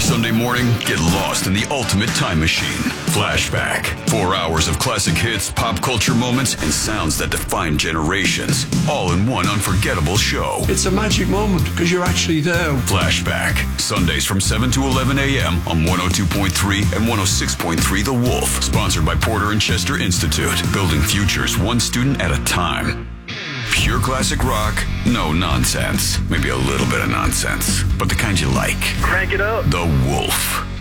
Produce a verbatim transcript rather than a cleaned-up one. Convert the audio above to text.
Sunday morning, get lost in the ultimate time machine. Flashback. Four hours of classic hits, pop culture moments, and sounds that define generations. All in one unforgettable show. It's a magic moment because you're actually there. Flashback. Sundays from seven to eleven a.m. on one oh two point three and one oh six point three The Wolf. Sponsored by Porter and Chester Institute. Building futures one student at a time. Pure classic rock, no nonsense. Maybe a little bit of nonsense, but the kind you like. Crank it up. The Wolf.